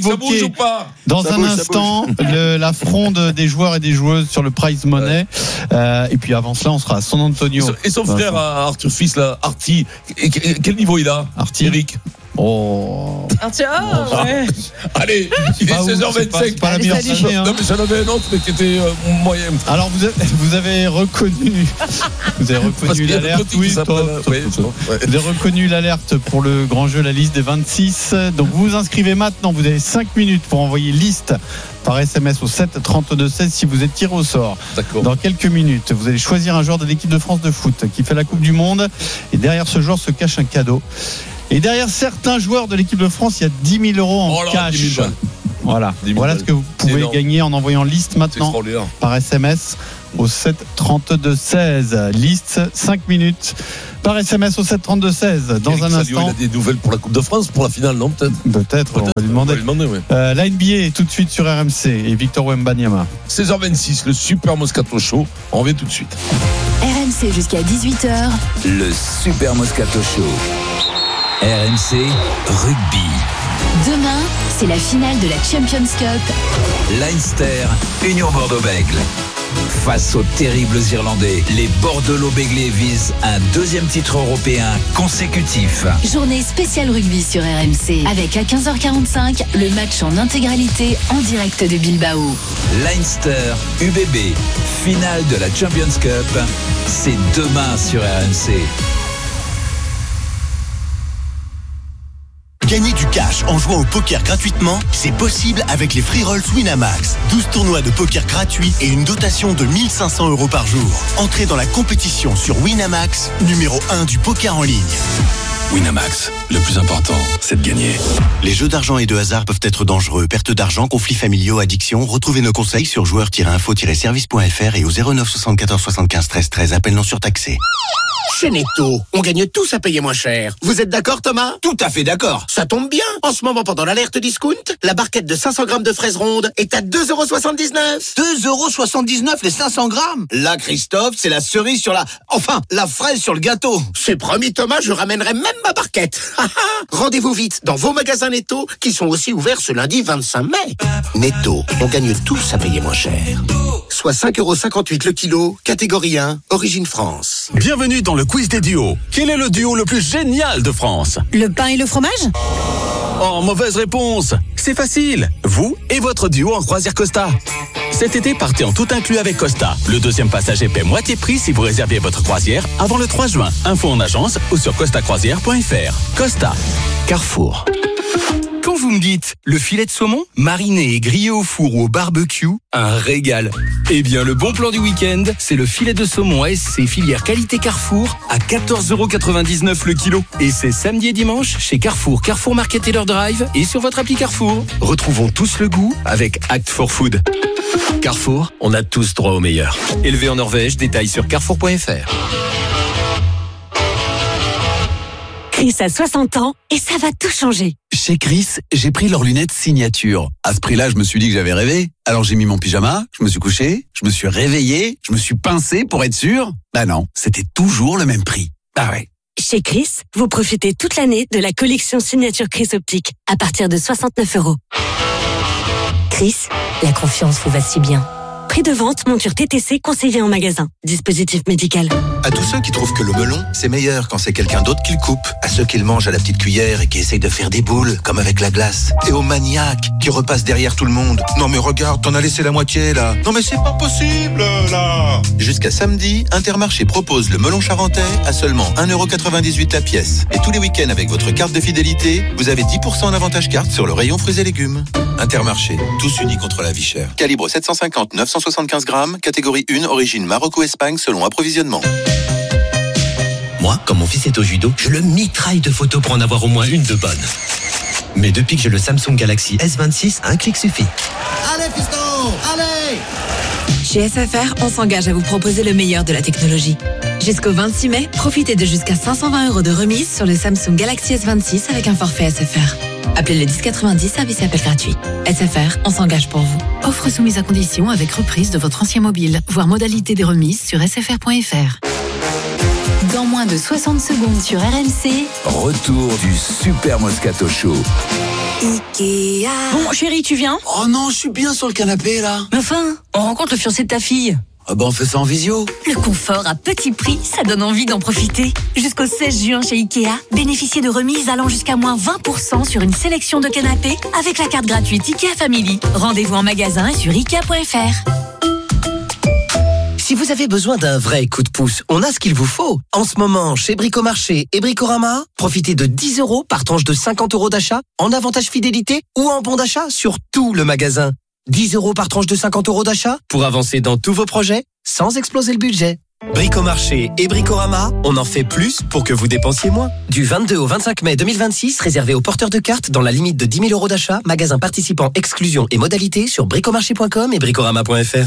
évoquer bouge ou pas dans ça un bouge, instant la fronde des joueurs et des joueuses sur le prize money. Et puis avant cela, on sera à San Antonio. Et son frère Arthur Fils, là, Artie, quel niveau il a, Artie, Eric? Oh. Ouais. Allez, il est 16h25. C'est pas la meilleure année, hein. Non, mais j'en avais un autre, mais qui était moyen. Alors, vous avez reconnu l'alerte. Oui, vous avez reconnu l'alerte pour le grand jeu, la liste des 26. Donc, vous vous inscrivez maintenant. Vous avez 5 minutes pour envoyer liste par SMS au 7 32 16 si vous êtes tiré au sort. D'accord. Dans quelques minutes, vous allez choisir un joueur de l'équipe de France de foot qui fait la Coupe du Monde. Et derrière ce joueur se cache un cadeau. Et derrière certains joueurs de l'équipe de France, il y a 10 000 euros en cash. 10 000 voilà ce que vous pouvez gagner en envoyant liste maintenant par SMS au 7 32 16. Liste 5 minutes par SMS au 7 32 16. Dans Eric un instant, il a des nouvelles pour la Coupe de France, pour la finale, non? Peut-être. On va lui demander. Ouais. La NBA est tout de suite sur RMC et Victor Wembanyama. 16h26, le Super Moscato Show. On revient tout de suite. RMC jusqu'à 18h. Le Super Moscato Show. RMC Rugby. Demain, c'est la finale de la Champions Cup. Leinster, Union Bordeaux-Bègles. Face aux terribles Irlandais, les Bordelot-Béglés visent un deuxième titre européen consécutif. Journée spéciale rugby sur RMC. Avec à 15h45, le match en intégralité en direct de Bilbao. Leinster, UBB, finale de la Champions Cup. C'est demain sur RMC. Gagner du cash en jouant au poker gratuitement, c'est possible avec les free rolls Winamax. 12 tournois de poker gratuits et une dotation de 1 500 € par jour. Entrez dans la compétition sur Winamax, numéro 1 du poker en ligne. Winamax, le plus important, c'est de gagner. Les jeux d'argent et de hasard peuvent être dangereux. Perte d'argent, conflits familiaux, addiction. Retrouvez nos conseils sur joueurs-info-service.fr et au 09 74 75 13 13. Appel non surtaxé. Chez Netto, on gagne tous à payer moins cher. Vous êtes d'accord, Thomas? Tout à fait d'accord. Ça tombe bien. En ce moment, pendant l'alerte discount, la barquette de 500 grammes de fraises rondes est à 2,79 €. 2,79 € les 500 grammes. Là, Christophe, c'est la cerise sur la... Enfin, la fraise sur le gâteau. C'est promis, Thomas, je ramènerai même ma barquette. Rendez-vous vite dans vos magasins Netto, qui sont aussi ouverts ce lundi 25 mai. Netto, on gagne tous à payer moins cher. Soit 5,58 € le kilo, catégorie 1, origine France. Bienvenue dans le quiz des duos. Quel est le duo le plus génial de France? Le pain et le fromage? Oh, mauvaise réponse. C'est facile. Vous et votre duo en croisière Costa. Cet été, partez en tout inclus avec Costa. Le deuxième passager paie moitié prix si vous réservez votre croisière avant le 3 juin. Info en agence ou sur costacroisière.fr. Costa. Carrefour. Quand vous me dites le filet de saumon, mariné et grillé au four ou au barbecue, un régal. Eh bien, le bon plan du week-end, c'est le filet de saumon ASC filière qualité Carrefour à 14,99 € le kilo. Et c'est samedi et dimanche chez Carrefour, Carrefour Market et leur Drive et sur votre appli Carrefour. Retrouvons tous le goût avec Act for Food. Carrefour, on a tous droit au meilleur. Élevé en Norvège, détails sur carrefour.fr. Chris a 60 ans et ça va tout changer. Chez Chris, j'ai pris leurs lunettes signature. À ce prix-là, je me suis dit que j'avais rêvé. Alors j'ai mis mon pyjama, je me suis couché, je me suis réveillé, je me suis pincé pour être sûr. Bah non, c'était toujours le même prix. Ah ouais. Chez Chris, vous profitez toute l'année de la collection signature Chris Optique à partir de 69 €. Chris, la confiance vous va si bien. Prix de vente, monture TTC conseillé en magasin. Dispositif médical. À tous ceux qui trouvent que le melon, c'est meilleur quand c'est quelqu'un d'autre qui le coupe. À ceux qui le mangent à la petite cuillère et qui essayent de faire des boules, comme avec la glace. Et aux maniaques qui repassent derrière tout le monde. Non mais regarde, t'en as laissé la moitié là. Non mais c'est pas possible là. Jusqu'à samedi, Intermarché propose le melon charentais à seulement 1,98 € la pièce. Et tous les week-ends avec votre carte de fidélité, vous avez 10% en avantage carte sur le rayon fruits et légumes. Intermarché, tous unis contre la vie chère. Calibre 750, 975 grammes, catégorie 1, origine Maroc ou Espagne selon approvisionnement. Moi, quand mon fils est au judo, je le mitraille de photos pour en avoir au moins une de bonne. Mais depuis que j'ai le Samsung Galaxy S26, un clic suffit. Allez, fiston, allez! Chez SFR, on s'engage à vous proposer le meilleur de la technologie. Jusqu'au 26 mai, profitez de jusqu'à 520 € de remise sur le Samsung Galaxy S26 avec un forfait SFR. Appelez le 1090, service et appel gratuit. SFR, on s'engage pour vous. Offre soumise à condition avec reprise de votre ancien mobile. Voir modalité des remises sur sfr.fr. Dans moins de 60 secondes sur RMC. Retour du Super Moscato Show. Ikea. Bon, chérie, tu viens? Oh non, je suis bien sur le canapé là. Mais enfin, on rencontre le fiancé de ta fille. Ah bah on fait ça en visio. Le confort à petit prix, ça donne envie d'en profiter. Jusqu'au 16 juin chez Ikea, bénéficiez de remises allant jusqu'à moins 20% sur une sélection de canapés avec la carte gratuite Ikea Family. Rendez-vous en magasin et sur Ikea.fr. Si vous avez besoin d'un vrai coup de pouce, on a ce qu'il vous faut. En ce moment, chez Bricomarché et Bricorama, profitez de 10 € par tranche de 50 € d'achat en avantage fidélité ou en bon d'achat sur tout le magasin. 10 € par tranche de 50 € d'achat pour avancer dans tous vos projets sans exploser le budget. Bricomarché et Bricorama, on en fait plus pour que vous dépensiez moins. Du 22 au 25 mai 2026, réservé aux porteurs de cartes dans la limite de 10 000 € d'achat, magasin participant, exclusion et modalités sur bricomarché.com et bricorama.fr.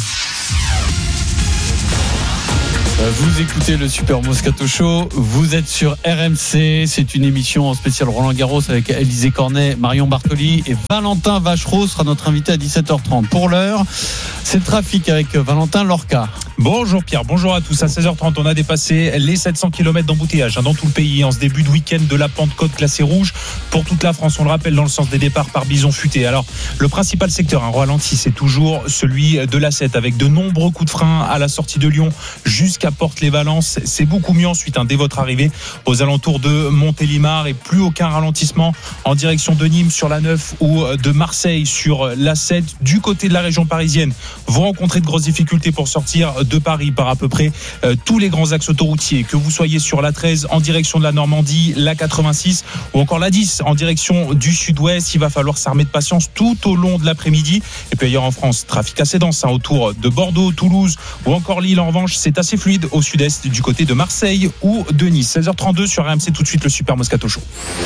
Vous écoutez le Super Moscato Show, vous êtes sur RMC, c'est une émission en spécial Roland Garros avec Alizé Cornet, Marion Bartoli et Valentin Vachereau sera notre invité à 17h30. Pour l'heure, c'est le trafic avec Valentin Lorca. Bonjour Pierre, bonjour à tous. À 16h30, on a dépassé les 700 km d'embouteillage dans tout le pays en ce début de week-end de la Pentecôte classée rouge pour toute la France. On le rappelle dans le sens des départs par Bison Futé. Alors, le principal secteur ralenti, c'est toujours celui de l'A7 avec de nombreux coups de frein à la sortie de Lyon jusqu'à Porte-les-Valences. C'est beaucoup mieux ensuite dès votre arrivée aux alentours de Montélimar et plus aucun ralentissement en direction de Nîmes sur la 9 ou de Marseille sur l'A7. Du côté de la région parisienne, vous rencontrez de grosses difficultés pour sortir de Paris par à peu près tous les grands axes autoroutiers, que vous soyez sur la 13 en direction de la Normandie, la 86 ou encore la 10 en direction du sud-ouest. Il va falloir s'armer de patience tout au long de l'après-midi. Et puis ailleurs en France, trafic assez dense autour de Bordeaux, Toulouse ou encore Lille. En revanche, c'est assez fluide au sud-est du côté de Marseille ou de Nice. 16h32 sur RMC, tout de suite le Super Moscato Show.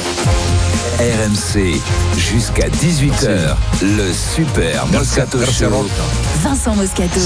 RMC jusqu'à 18h, le Super Moscato Show. Vincent Moscato.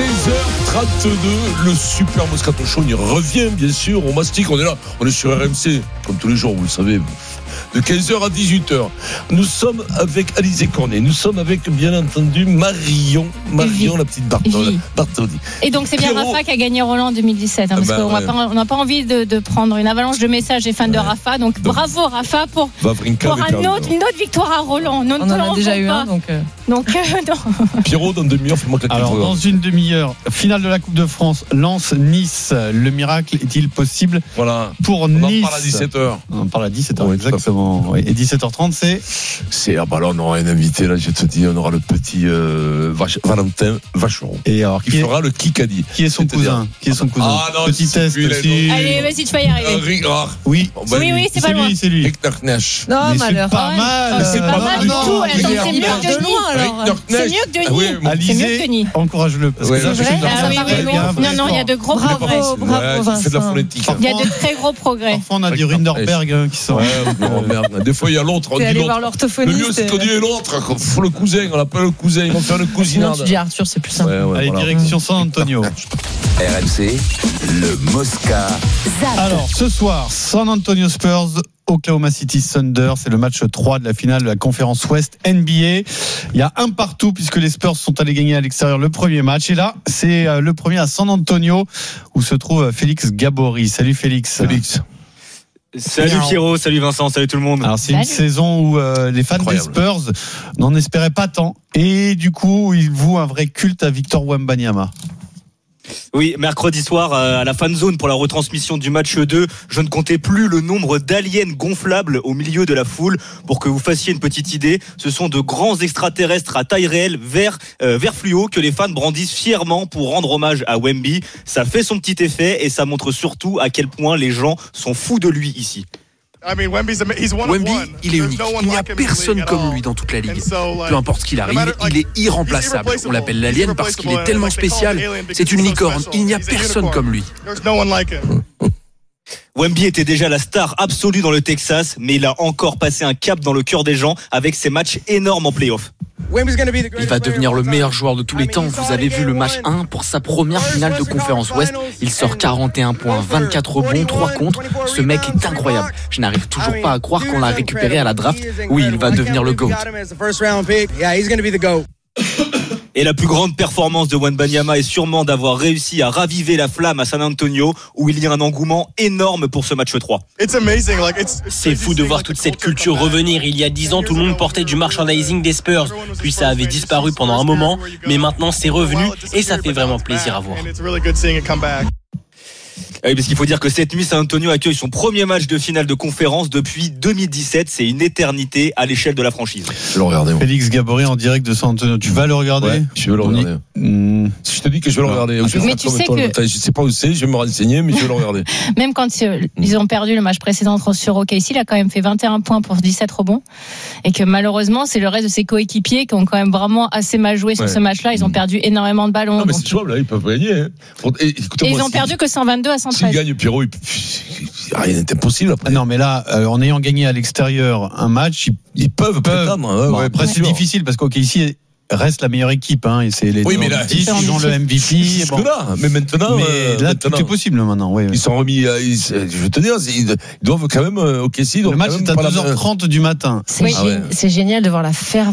16h32, le Super Moscato Show. On y revient, bien sûr. On mastique, on est là. On est sur RMC, comme tous les jours, vous le savez. De 15h à 18h. Nous sommes avec Alizé Cornet. Nous sommes avec, bien entendu, Marion, la petite Bartoli. Et donc, c'est bien Pierrot. Rafa qui a gagné Roland en 2017. Parce qu'on n'a pas envie de prendre une avalanche de messages des fans de Rafa. Donc, bravo Rafa pour une autre victoire à Roland. On en a déjà eu un. Donc, Pierrot, dans une demi-heure, fais-moi claquer. Alors, dans une demi-heure, finale de la Coupe de France, Lens-Nice. Le miracle est-il possible pour Nice? On en parle à 17h. On en parle à 17h, exactement. Oui. Et 17h30, c'est bah là, on aura un invité, là, je te dis, on aura le petit Valentin Vachereau. Et alors, qui fera le Kikadi. Qui est son cousin? Ah non, petit test aussi. Allez, vas-y, tu vas y arriver. Oui, c'est pas loin. C'est lui. Non, malheur. C'est pas mal. C'est pas mal du tout. C'est mieux que Denis. C'est mieux que Denis. C'est mieux que Denis. Encourage-le. Parce que là, non, il y a de gros progrès. Bravo, Vincent. C'est de la phonétique. Il y a de très gros progrès. Parfois, on a du Rinderberg qui sort. Des fois, il y a l'autre. T'es allé voir l'orthophoniste. Le mieux, c'est qu'on dit l'autre. Le cousin, on l'appelle le cousin. Ils vont faire le cousinard. Tu dis Arthur, c'est plus simple. Allez, direction San Antonio. RMC, le Mosca. Alors, ce soir, San Antonio Spurs, Oklahoma City Thunder, c'est le match 3 de la finale de la conférence Ouest NBA. Il y a un partout puisque les Spurs sont allés gagner à l'extérieur le premier match. Et là, c'est le premier à San Antonio où se trouve Félix Gabory. Salut Félix. Salut Pierrot, salut Vincent, salut tout le monde. Alors c'est une saison où les fans des Spurs n'en espéraient pas tant et du coup ils vouent un vrai culte à Victor Wembanyama. Oui, mercredi soir à la fan zone pour la retransmission du match 2, je ne comptais plus le nombre d'aliens gonflables au milieu de la foule. Pour que vous fassiez une petite idée, ce sont de grands extraterrestres à taille réelle vert fluo que les fans brandissent fièrement pour rendre hommage à Wemby. Ça fait son petit effet et ça montre surtout à quel point les gens sont fous de lui ici. Wemby, il est unique. Il n'y a personne comme lui dans toute la ligue. Peu importe ce qu'il arrive, il est irremplaçable. On l'appelle l'alien parce qu'il est tellement spécial. C'est une licorne. Il n'y a personne comme lui. Wemby était déjà la star absolue dans le Texas, mais il a encore passé un cap dans le cœur des gens avec ses matchs énormes en play-off. Il va devenir le meilleur joueur de tous les temps. Vous avez vu le match 1 pour sa première finale de conférence Ouest. Il sort 41 points, 24 rebonds, 3 contre. Ce mec est incroyable. Je n'arrive toujours pas à croire qu'on l'a récupéré à la draft. Oui, il va devenir le GOAT. Et la plus grande performance de Wembanyama est sûrement d'avoir réussi à raviver la flamme à San Antonio, où il y a un engouement énorme pour ce match 3. C'est fou de voir toute cette culture revenir. Il y a 10 ans, tout le monde portait du merchandising des Spurs. Puis ça avait disparu pendant un moment, mais maintenant c'est revenu et ça fait vraiment plaisir à voir. Oui, parce qu'il faut dire que cette nuit, San Antonio accueille son premier match de finale de conférence depuis 2017. C'est une éternité à l'échelle de la franchise. Je vais le regarder. Félix Gabory en direct de San Antonio. Tu vas le regarder? Ouais, je vais le regarder. Si je te dis que je vais le regarder, mais tu sais que... je sais pas où c'est, je vais me renseigner, mais je vais le regarder. Même quand ils ont perdu le match précédent sur OKC, il a quand même fait 21 points pour 17 rebonds. Et que malheureusement, c'est le reste de ses coéquipiers qui ont quand même vraiment assez mal joué sur ce match-là. Ils ont perdu énormément de ballons. Non, mais c'est jouable, là, ils peuvent gagner. Hein. Et ils ont perdu que 122 à 113. S'ils gagnent, Pierrot, rien n'est impossible après. Non, mais là, en ayant gagné à l'extérieur un match, ils peuvent prétendre. Bon, après, c'est difficile parce qu'OKC reste la meilleure équipe, hein, et c'est les 10 qui ont le MVP. Bon. Mais maintenant, tout est possible maintenant. Oui. Ils sont remis. Je veux te dire, ils doivent quand même. Le match est à 2h30 du matin. C'est génial de voir la ferveur